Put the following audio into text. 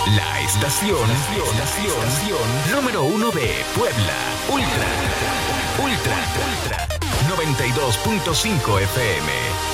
La estación número 1 de Puebla. Ultra 92.5 FM.